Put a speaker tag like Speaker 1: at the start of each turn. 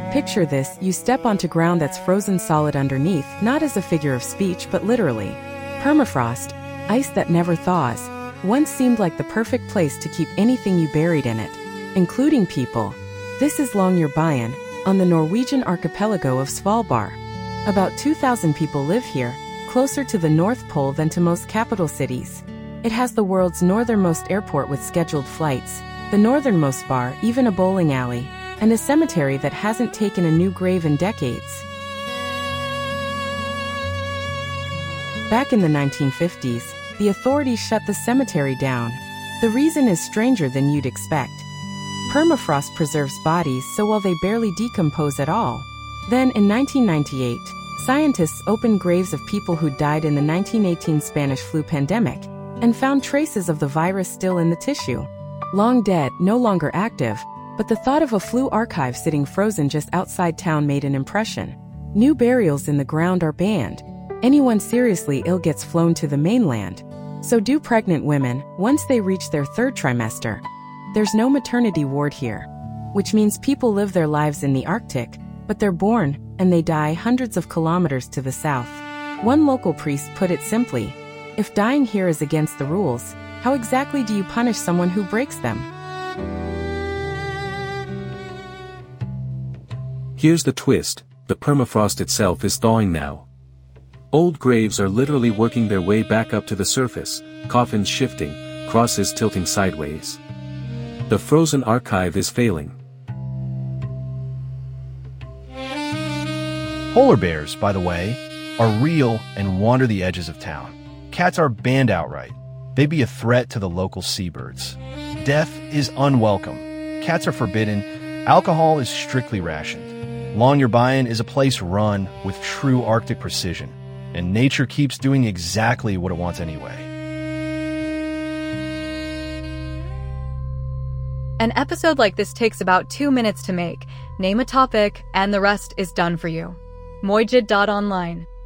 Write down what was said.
Speaker 1: Picture this: you step onto ground that's frozen solid underneath, not as a figure of speech but literally. Permafrost, ice that never thaws, once seemed like the perfect place to keep anything you buried in it, including people. This is Longyearbyen, on the Norwegian archipelago of Svalbard. About 2,000 people live here, closer to the North Pole than to most capital cities. It has the world's northernmost airport with scheduled flights, the northernmost bar, even a bowling alley, and a cemetery that hasn't taken a new grave in decades. Back in the 1950s, the authorities shut the cemetery down. The reason is stranger than you'd expect. Permafrost preserves bodies so well they barely decompose at all. Then, in 1998, scientists opened graves of people who died in the 1918 Spanish flu pandemic and found traces of the virus still in the tissue. Long dead, no longer active, but the thought of a flu archive sitting frozen just outside town made an impression. New burials in the ground are banned. Anyone seriously ill gets flown to the mainland. So do pregnant women, once they reach their third trimester. There's no maternity ward here, which means people live their lives in the Arctic, but they're born, and they die hundreds of kilometers to the south. One local priest put it simply: if dying here is against the rules, how exactly do you punish someone who breaks them?
Speaker 2: Here's the twist: the permafrost itself is thawing now. Old graves are literally working their way back up to the surface, coffins shifting, crosses tilting sideways. The frozen archive is failing.
Speaker 3: Polar bears, by the way, are real and wander the edges of town. Cats are banned outright. They'd be a threat to the local seabirds. Death is unwelcome. Cats are forbidden. Alcohol is strictly rationed. Longyearbyen is a place run with true Arctic precision, and nature keeps doing exactly what it wants anyway.
Speaker 4: An episode like this takes about 2 minutes to make. Name a topic, and the rest is done for you. Moijid.online